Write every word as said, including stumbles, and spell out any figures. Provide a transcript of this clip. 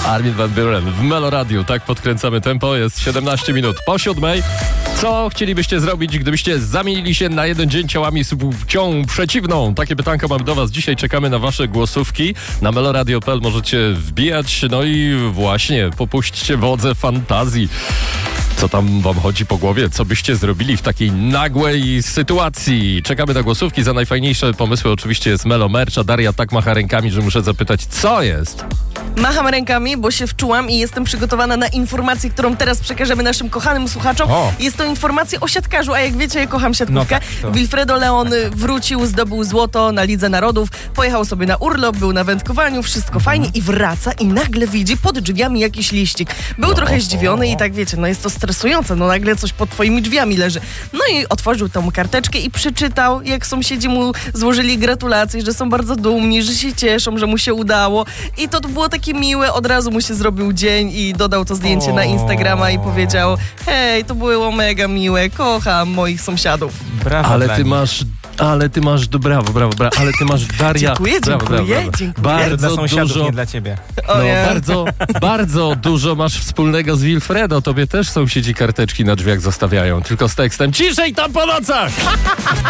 Armin van Buuren w Melo Radio. Tak podkręcamy tempo. Jest siedemnaście minut po siódmej. Co chcielibyście zrobić, gdybyście zamienili się na jeden dzień ciałami z płcią przeciwną? Takie pytanko mam do was. Dzisiaj czekamy na wasze głosówki. Na meloradio kropka p l możecie wbijać. No i właśnie, popuśćcie wodze fantazji. Co tam wam chodzi po głowie? Co byście zrobili w takiej nagłej sytuacji? Czekamy na głosówki. Za najfajniejsze pomysły oczywiście jest Melo Merch, a Daria tak macha rękami, że muszę zapytać, co jest? Macham rękami, bo się wczułam i jestem przygotowana na informację, którą teraz przekażemy naszym kochanym słuchaczom. O. Jest to informacja o siatkarzu, a jak wiecie, ja kocham siatkówkę. No tak, to... Wilfredo Leon wrócił, zdobył złoto na Lidze Narodów, pojechał sobie na urlop, był na wędkowaniu, wszystko mhm. fajnie i wraca i nagle widzi pod drzwiami jakiś liścik. Był no, trochę zdziwiony i tak wiecie, no jest to stresujące, no nagle coś pod twoimi drzwiami leży. No i otworzył tą karteczkę i przeczytał, jak sąsiedzi mu złożyli gratulacje, że są bardzo dumni, że się cieszą, że mu się udało. I to było takie miłe, od razu mu się zrobił dzień i dodał to zdjęcie o. na Instagrama i powiedział: hej, to było mega miłe, kocham moich sąsiadów. Brawo. Ale ty masz, ale ty masz, brawo, brawo, brawo, ale ty masz, Daria. Dziękuję, brawo, dziękuję, brawo, brawo. dziękuję. Bardzo dla sąsiadów, dużo, nie dla ciebie. no, O ja. bardzo, bardzo dużo masz wspólnego z Wilfredo. Tobie też sąsiedzi karteczki na drzwiach zostawiają, tylko z tekstem: ciszej tam po nocach!